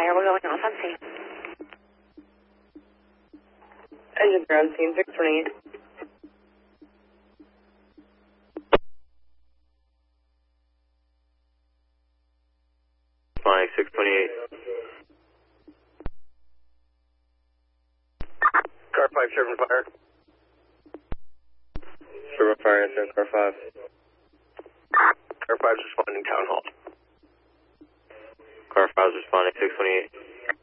fire. We're going off on scene. Engine ground scene 628. Flying 628. Car 5, Sherman Fire. Sherman Fire, answer car 5. Car 5 is responding Town Hall. Car 5 is responding 628.